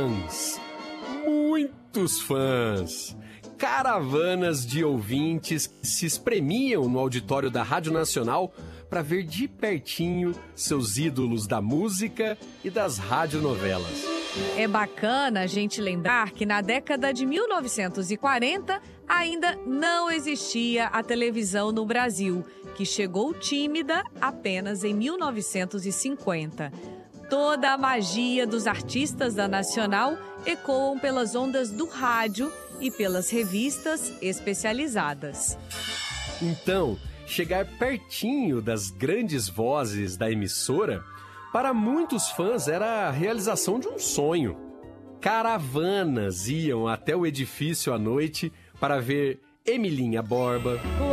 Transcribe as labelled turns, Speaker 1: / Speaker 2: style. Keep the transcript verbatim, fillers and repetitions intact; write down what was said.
Speaker 1: fãs, muitos fãs. Caravanas de ouvintes que se espremiam no auditório da Rádio Nacional para ver de pertinho seus ídolos da música e das radionovelas.
Speaker 2: É bacana a gente lembrar que na década de mil novecentos e quarenta ainda não existia a televisão no Brasil, que chegou tímida apenas em mil novecentos e cinquenta. Toda a magia dos artistas da Nacional ecoam pelas ondas do rádio e pelas revistas especializadas.
Speaker 1: Então, chegar pertinho das grandes vozes da emissora, para muitos fãs era a realização de um sonho. Caravanas iam até o edifício à noite para ver Emilinha Borba,